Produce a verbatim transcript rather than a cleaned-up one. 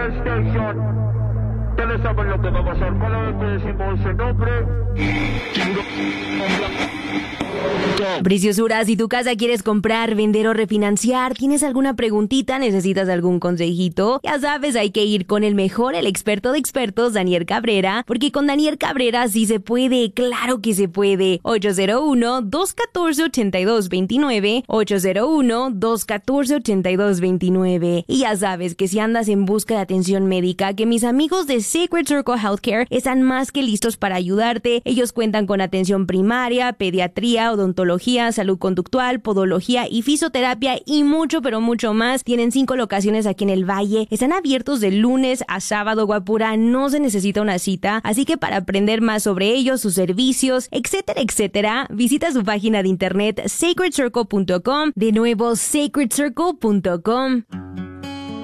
PlayStation. Ustedes saben lo que va a pasar. Cada vez que decimos ese nombre... Preciosura, si tu casa quieres comprar, vender o refinanciar, ¿tienes alguna preguntita? ¿Necesitas algún consejito? Ya sabes, hay que ir con el mejor, el experto de expertos, Daniel Cabrera, porque con Daniel Cabrera sí se puede, claro que se puede. ocho cero uno, dos uno cuatro, ocho dos dos nueve, ocho cero uno, dos uno cuatro, ocho dos dos nueve. Y ya sabes que si andas en busca de atención médica, que mis amigos de Sacred Circle Healthcare están más que listos para ayudarte. Ellos cuentan con atención primaria, pediatría, odontología, salud conductual, podología y fisioterapia y mucho, pero mucho más. Tienen cinco locaciones aquí en el Valle. Están abiertos de lunes a sábado, guapura. No se necesita una cita. Así que para aprender más sobre ellos, sus servicios, etcétera, etcétera, visita su página de internet sacred circle punto com. De nuevo, sacred circle punto com.